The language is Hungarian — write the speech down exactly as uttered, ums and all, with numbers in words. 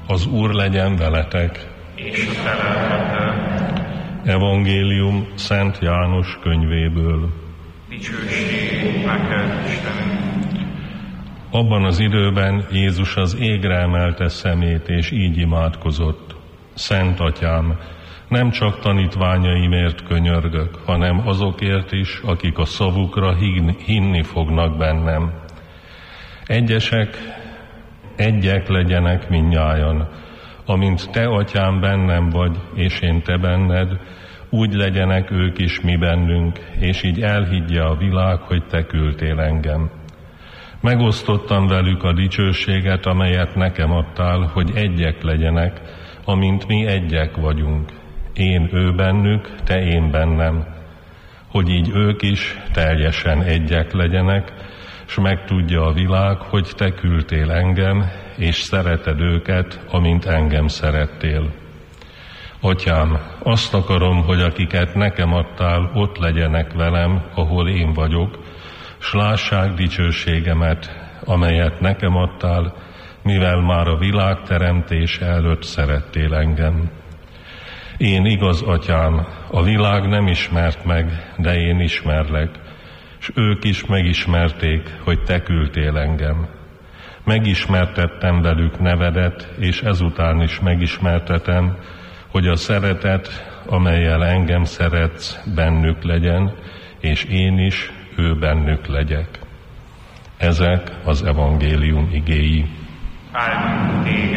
Az Úr legyen veletek. És a te lelkeddel. Evangélium Szent János könyvéből. Dicsőség neked, Istenünk. Abban az időben Jézus az égre emelte szemét, és így imádkozott. Szent Atyám, nem csak tanítványaimért könyörgök, hanem azokért is, akik a szavukra hinni fognak bennem. Egyesek, egyek legyenek mindnyájan, amint te, Atyám, bennem vagy, és én te benned, úgy legyenek ők is mi bennünk, és így elhiggye a világ, hogy te küldtél engem. Megosztottam velük a dicsőséget, amelyet nekem adtál, hogy egyek legyenek, amint mi egyek vagyunk. Én ő bennük, te én bennem, hogy így ők is teljesen egyek legyenek, s megtudja a világ, hogy te küldtél engem, és szereted őket, amint engem szerettél. Atyám, azt akarom, hogy akiket nekem adtál, ott legyenek velem, ahol én vagyok, s lássák dicsőségemet, amelyet nekem adtál, mivel már a világ teremtése előtt szerettél engem. Én igaz, Atyám, a világ nem ismert meg, de én ismerlek, s ők is megismerték, hogy te küldtél engem. Megismertettem velük nevedet, és ezután is megismertetem, hogy a szeretet, amellyel engem szeretsz, bennük legyen, és én is ő bennük legyek. Ezek az evangélium igéi. Áldunk téged,